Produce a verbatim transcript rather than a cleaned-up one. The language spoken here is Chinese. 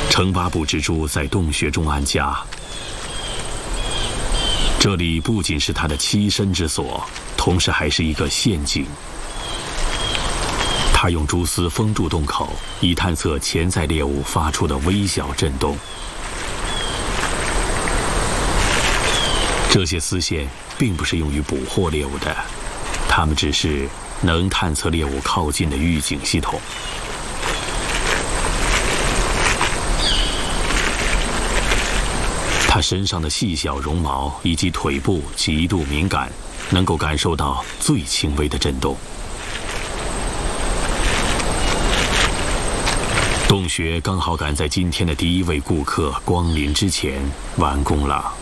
程八部蜘蛛在洞穴中安家，这里不仅是他的栖身之所，同时还是一个陷阱。他用蛛丝封住洞口，以探测潜在猎物发出的微小震动。这些丝线并不是用于捕获猎物的，它们只是能探测猎物靠近的预警系统。它身上的细小绒毛以及腿部极度敏感，能够感受到最轻微的震动。洞穴刚好赶在今天的第一位顾客光临之前完工了。